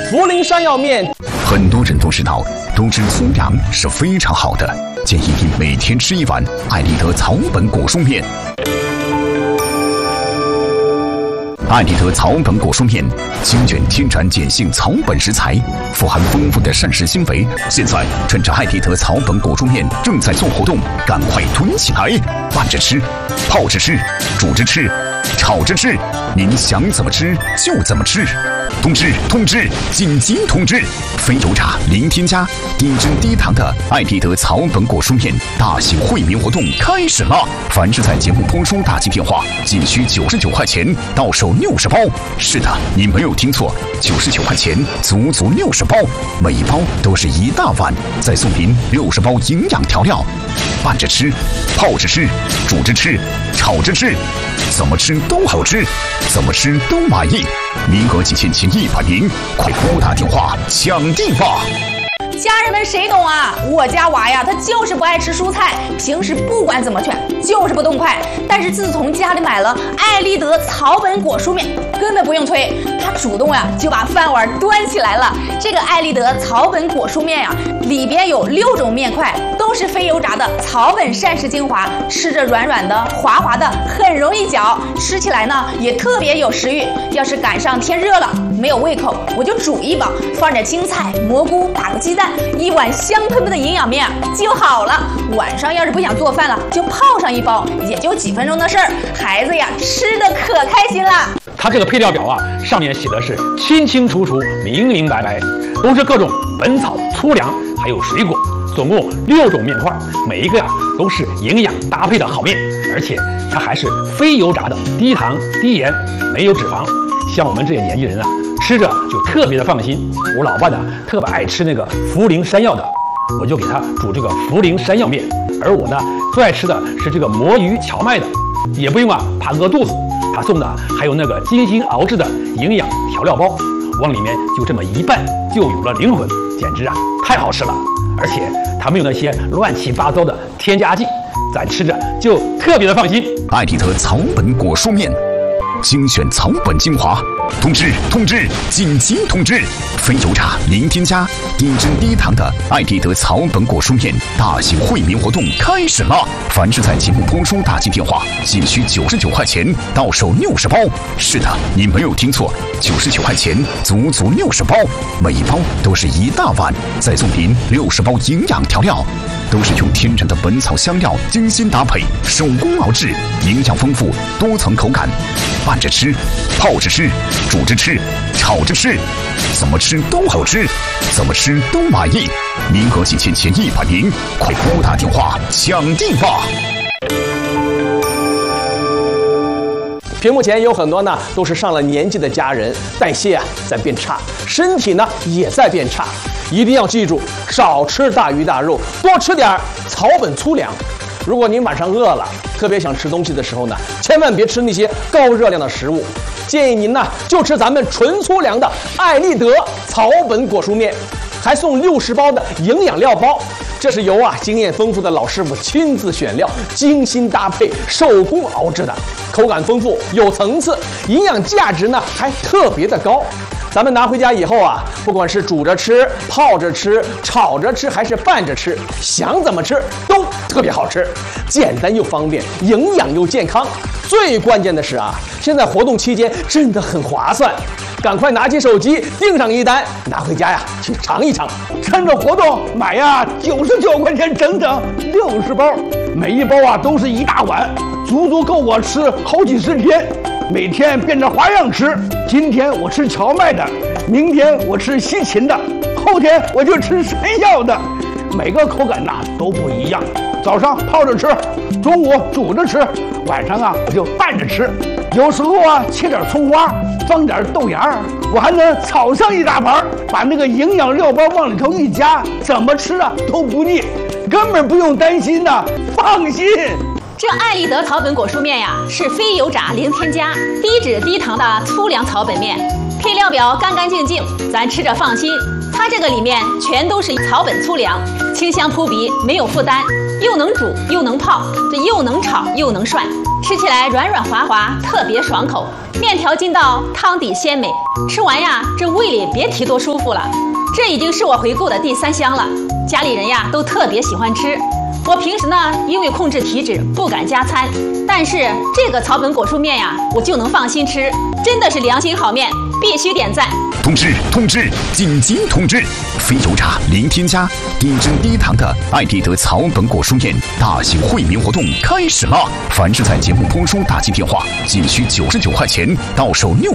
涪陵山药面。 很多人都知道，多吃粗粮是非常好的，建议你每天吃1碗艾立德草本果蔬面。艾立德草本果蔬面精选天然碱性草本食材，富含丰富的膳食纤维。现在趁着艾立德草本果蔬面正在做活动，赶快囤起来！拌着吃，泡着吃，煮着吃，炒着吃，您想怎么吃就怎么吃。通知！通知！紧急通知！非油炸、零添加、低脂低糖的艾立德草本果蔬面大型惠民活动开始了！凡是在节目播出打进电话，仅需99块钱，到手60包。是的，你没有听错，99块钱，足足60包，每一包都是一大碗，再送您60包营养调料，拌着吃，泡着吃，煮着吃，炒着吃，怎么吃都好吃，怎么吃都满意。名额仅限前100名，快拨打电话抢地吧！ 家人们谁懂啊？我家娃呀，他就是不爱吃蔬菜，平时不管怎么劝，就是不动筷。但是自从家里买了艾立德草本果蔬面，根本不用催，他主动呀就把饭碗端起来了。这个艾立德草本果蔬面呀，里边有6种面块，都是非油炸的草本膳食精华，吃着软软的、滑滑的，很容易嚼，吃起来呢也特别有食欲。要是赶上天热了，没有胃口，我就煮一包，放点青菜、蘑菇，打个鸡蛋。1碗香喷喷的营养面就好了。晚上要是不想做饭了，就泡上1包，也就几分钟的事儿。孩子呀，吃的可开心了。 它这个配料表啊，上面写的是清清楚楚、明明白白，都是各种本草、粗粮，还有水果，总共6种面块，每一个呀都是营养搭配的好面，而且它还是非油炸的，低糖、低盐，没有脂肪。像我们这些年轻人啊，吃着就特别的放心。我老伴呢特别爱吃那个涪陵山药的，我就给他煮这个涪陵山药面。而我呢最爱吃的是这个魔芋荞麦的，也不用啊怕饿肚子。他送的还有那个精心熬制的营养调料包，往里面就这么一拌，就有了灵魂，简直啊太好吃了。而且它没有那些乱七八糟的添加剂，咱吃着就特别的放心。 艾立德草本果蔬面。精选草本精华，通知！通知！紧急通知！非油炸、零添加、低脂低糖的艾立德草本果蔬面大型惠民活动开始了！凡是在节目播出打进电话，仅需99块钱，到手60包。是的，你没有听错，99块钱，足足60包，每一包都是一大碗，再送您60包营养调料。都是用天然的本草香料精心搭配，手工熬制，营养丰富，多层口感。拌着吃，泡着吃，煮着吃，炒着吃，怎么吃都好吃，怎么吃都满意。名额仅限前100名，快拨打电话抢地吧！ 屏幕前有很多呢，都是上了年纪的家人，代谢啊在变差，身体呢也在变差。一定要记住，少吃大鱼大肉，多吃点草本粗粮。如果您晚上饿了，特别想吃东西的时候呢，千万别吃那些高热量的食物，建议您呢就吃咱们纯粗粮的艾立德草本果蔬面，还送60包的营养料包。这是由经验丰富的老师傅亲自选料，精心搭配，手工熬制的，口感丰富，有层次，营养价值呢还特别的高。咱们拿回家以后不管是煮着吃、泡着吃、炒着吃，还是拌着吃，想怎么吃都特别好吃，简单又方便，营养又健康。最关键的是现在活动期间真的很划算，赶快拿起手机订上1单，拿回家去尝一尝。 趁着活动买99块钱，整整60包，每一包都是一大碗，足足够我吃好几十天。每天变着花样吃，今天我吃荞麦的，明天我吃西芹的，后天我就吃山药的，每个口感都不一样。早上泡着吃，中午煮着吃，晚上我就拌着吃。有时候切点葱花，放点豆芽，我还能炒上一大盘，把那个营养料包往里头一加，怎么吃都不腻，根本不用担心放心。 这艾立德草本果蔬面呀，是非油炸、零添加、低脂低糖的粗粮草本面，配料表干干净净，咱吃着放心。它这个里面全都是草本粗粮，清香扑鼻，没有负担，又能煮又能泡，这又能炒又能涮， 吃起来软软滑滑，特别爽口，面条筋道，汤底鲜美，吃完呀，这胃里别提多舒服了。这已经是我回购的第3箱了，家里人呀都特别喜欢吃。我平时呢，因为控制体脂不敢加餐，但是这个草本果蔬面呀，我就能放心吃，真的是良心好面，必须点赞。 通知！紧急通知！非油炸、零添加、低脂低糖的爱立德草本果蔬面大型惠民活动开始了！凡是在节目播出打进电话，仅需99块钱，到手6